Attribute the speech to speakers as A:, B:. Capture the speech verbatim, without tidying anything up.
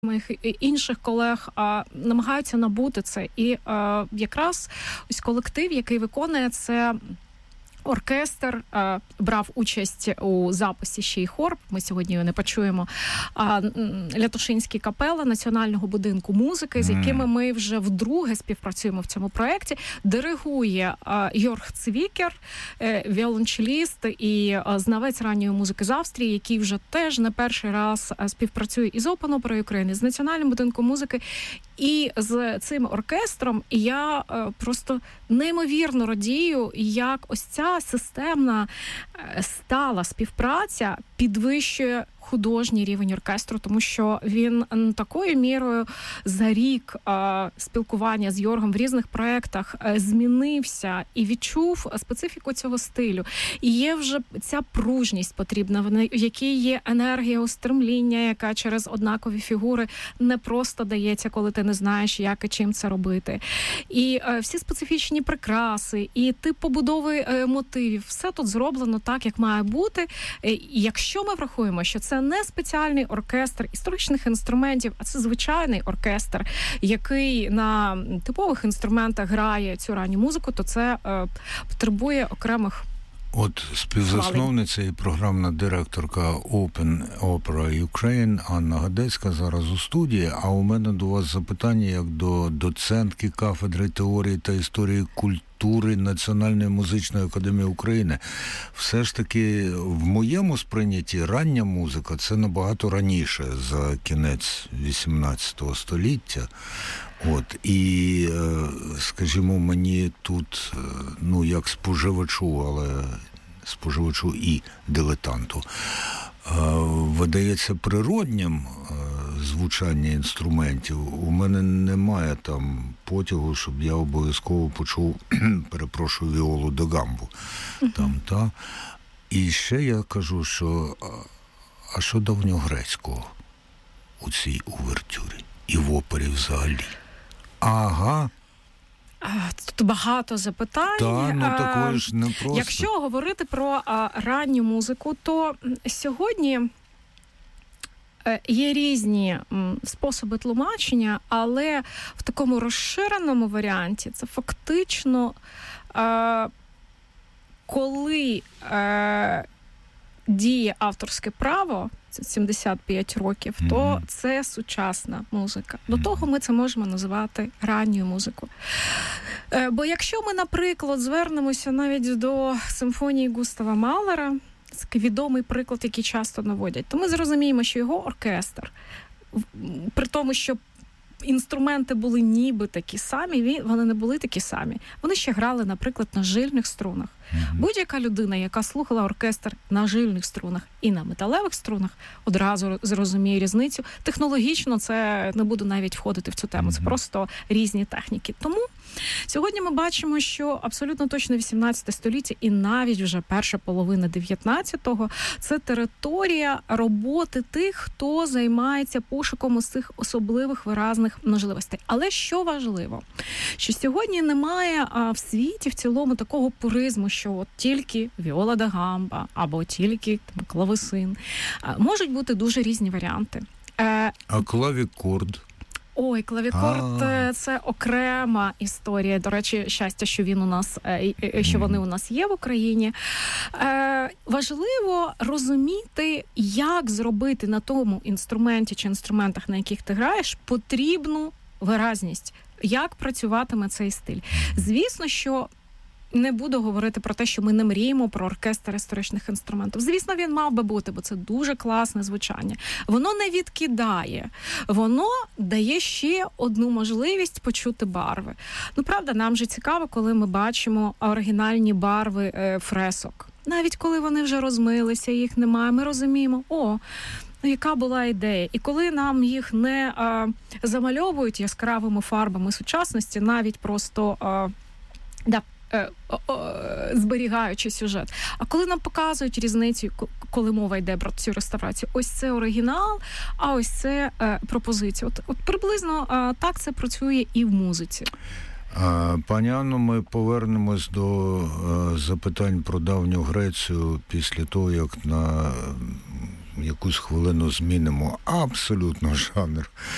A: моїх інших колег а, намагаються набути це. І а, якраз ось колектив, який виконує це, оркестр, а, брав участь у записі ще й хор, ми сьогодні його не почуємо, а, Лятошинські капела Національного будинку музики, з якими ми вже вдруге співпрацюємо в цьому проєкті. Диригує а, Йорг Цвікер, е, віолончеліст і а, знавець ранньої музики з Австрії, який вже теж не перший раз а, співпрацює із Open Opera України, з Національним будинком музики, і з цим оркестром. І я е, просто неймовірно радію, як ось ця системна е, стала співпраця підвищує художній рівень оркестру, тому що він такою мірою за рік е, спілкування з Йоргом в різних проєктах е, змінився і відчув специфіку цього стилю. І є вже ця пружність потрібна, в якій є енергія устремління, яка через однакові фігури не просто дається, коли ти не знаєш, як і чим це робити. І е, всі специфічні прикраси, і тип побудови е, мотивів, все тут зроблено так, як має бути. Е, якщо ми врахуємо, що це не спеціальний оркестр історичних інструментів, а це звичайний оркестр, який на типових інструментах грає цю ранню музику, то це е, потребує окремих.
B: От співзасновниця і програмна директорка Open Opera Ukraine Анна Гадецька зараз у студії, а у мене до вас запитання як до доцентки кафедри теорії та історії культури Національної музичної академії України. Все ж таки, в моєму сприйнятті рання музика – це набагато раніше, за кінець вісімнадцятого століття. От, і, скажімо, мені тут, ну, як споживачу, але споживачу і дилетанту, видається природнім звучання інструментів. У мене немає там потягу, щоб я обов'язково почув, перепрошую, віолу да гамбу. Там, та. І ще я кажу, що а що давньогрецького у цій увертюрі і в опері взагалі? Ага.
A: Тут багато запитань.
B: Та, ну такої ж не просто.
A: Якщо говорити про а, ранню музику, то сьогодні є різні м, способи тлумачення, але в такому розширеному варіанті це фактично, а, коли а, діє авторське право, це сімдесят п'ять років, то mm-hmm. це сучасна музика. До mm-hmm. того ми це можемо називати ранньою музикою. Е, бо якщо ми, наприклад, звернемося навіть до симфонії Густава Малера, це відомий приклад, який часто наводять, то ми зрозуміємо, що його оркестр, при тому, що інструменти були ніби такі самі, вони не були такі самі. Вони ще грали, наприклад, на жильних струнах. Mm-hmm. Будь-яка людина, яка слухала оркестр на жильних струнах і на металевих струнах, одразу зрозуміє різницю. Технологічно це не буду навіть входити в цю тему. Mm-hmm. Це просто різні техніки. Тому сьогодні ми бачимо, що абсолютно точно вісімнадцяте століття і навіть вже перша половина дев'ятнадцятого – це територія роботи тих, хто займається пошуком ось цих особливих виразних можливостей. Але що важливо, що сьогодні немає а, в світі в цілому такого пуризму, що от тільки віола да гамба або тільки там, клавесин. А, можуть бути дуже різні варіанти. Е,
B: а клавікорд?
A: Ой, клавікорд – це окрема історія. До речі, щастя, що він у нас, що вони у нас є в Україні. Е, важливо розуміти, як зробити на тому інструменті чи інструментах, на яких ти граєш, потрібну виразність. Як працюватиме цей стиль. Звісно, що не буду говорити про те, що ми не мріємо про оркестр історичних інструментів. Звісно, він мав би бути, бо це дуже класне звучання. Воно не відкидає. Воно дає ще одну можливість почути барви. Ну, правда, нам же цікаво, коли ми бачимо оригінальні барви е, фресок. Навіть коли вони вже розмилися, їх немає, ми розуміємо, о, ну, яка була ідея. І коли нам їх не а, замальовують яскравими фарбами сучасності, навіть просто а, да, зберігаючи сюжет. А коли нам показують різницю, коли мова йде про цю реставрацію, ось це оригінал, а ось це е, пропозиція. От, от приблизно е, так це працює і в музиці.
B: Пані Анно, ми повернемось до е, запитань про давню Грецію після того, як на якусь хвилину змінимо абсолютно жанр